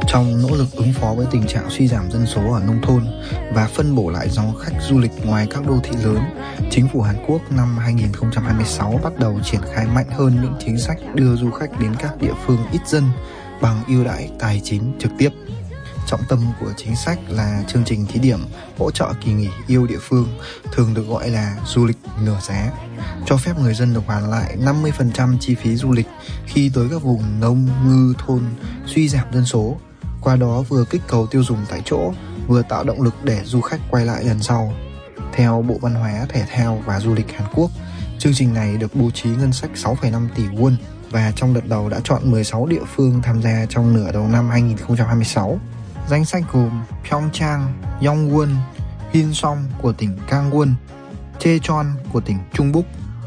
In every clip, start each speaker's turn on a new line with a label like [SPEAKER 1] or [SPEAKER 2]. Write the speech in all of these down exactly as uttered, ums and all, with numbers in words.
[SPEAKER 1] Trong nỗ lực ứng phó với tình trạng suy giảm dân số ở nông thôn và phân bổ lại dòng khách du lịch ngoài các đô thị lớn, chính phủ Hàn Quốc năm hai nghìn không trăm hai mươi sáu bắt đầu triển khai mạnh hơn những chính sách đưa du khách đến các địa phương ít dân bằng ưu đãi tài chính trực tiếp. Trọng tâm của chính sách là chương trình thí điểm hỗ trợ kỳ nghỉ yêu địa phương, thường được gọi là du lịch nửa giá, cho phép người dân được hoàn lại năm mươi phần trăm chi phí du lịch khi tới các vùng nông ngư thôn suy giảm dân số. Qua đó vừa kích cầu tiêu dùng tại chỗ, vừa tạo động lực để du khách quay lại lần sau. Theo Bộ Văn hóa, Thể thao và Du lịch Hàn Quốc, chương trình này được bố trí ngân sách sáu phẩy năm tỷ won và trong đợt đầu đã chọn mười sáu địa phương tham gia trong nửa đầu năm hai nghìn không trăm hai mươi sáu. Danh sách gồm Pyeongchang, Yongwon, Hillsong của tỉnh Gangwon, Daejeon của tỉnh Trung-buk,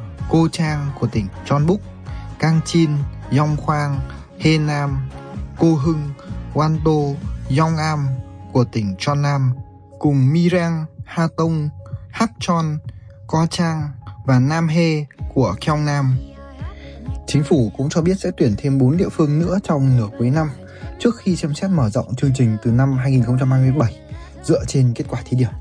[SPEAKER 1] Gochang của tỉnh Jeonbuk, Gangchin, Yongkwang, Haenam, Go-hung, Wanto, Yongam của tỉnh Jeonnam, cùng Mirang, Hatong, Hakcheon, Gochang và Namhae của Gyeongnam. Chính phủ cũng cho biết sẽ tuyển thêm bốn địa phương nữa trong nửa cuối năm, trước khi xem xét mở rộng chương trình từ năm hai nghìn không trăm hai mươi bảy dựa trên kết quả thí điểm.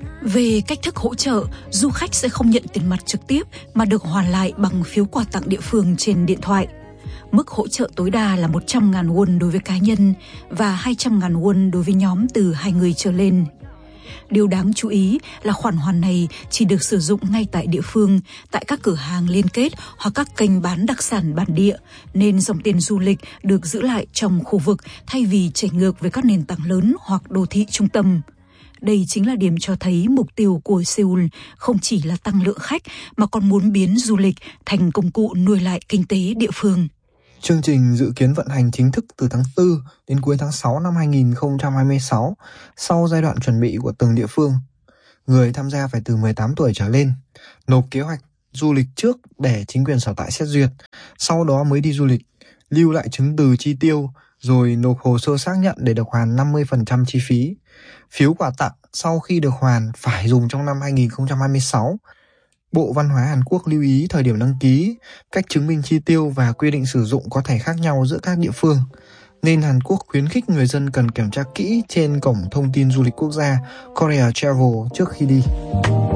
[SPEAKER 2] Về cách thức hỗ trợ, du khách sẽ không nhận tiền mặt trực tiếp mà được hoàn lại bằng phiếu quà tặng địa phương trên điện thoại. Mức hỗ trợ tối đa là một trăm nghìn won đối với cá nhân và hai trăm nghìn won đối với nhóm từ hai người trở lên. Điều đáng chú ý là khoản hoàn này chỉ được sử dụng ngay tại địa phương, tại các cửa hàng liên kết hoặc các kênh bán đặc sản bản địa, nên dòng tiền du lịch được giữ lại trong khu vực thay vì chảy ngược với các nền tảng lớn hoặc đô thị trung tâm. Đây chính là điểm cho thấy mục tiêu của Seoul không chỉ là tăng lượng khách mà còn muốn biến du lịch thành công cụ nuôi lại kinh tế địa phương.
[SPEAKER 1] Chương trình dự kiến vận hành chính thức từ tháng tư đến cuối tháng sáu năm hai nghìn không trăm hai mươi sáu, sau giai đoạn chuẩn bị của từng địa phương. Người tham gia phải từ mười tám tuổi trở lên, nộp kế hoạch du lịch trước để chính quyền sở tại xét duyệt, sau đó mới đi du lịch, lưu lại chứng từ chi tiêu, rồi nộp hồ sơ xác nhận để được hoàn năm mươi phần trăm chi phí. Phiếu quà tặng sau khi được hoàn phải dùng trong năm hai nghìn không trăm hai mươi sáu. Bộ Văn hóa Hàn Quốc lưu ý thời điểm đăng ký, cách chứng minh chi tiêu và quy định sử dụng có thể khác nhau giữa các địa phương, nên Hàn Quốc khuyến khích người dân cần kiểm tra kỹ trên cổng thông tin du lịch quốc gia Korea Travel trước khi đi.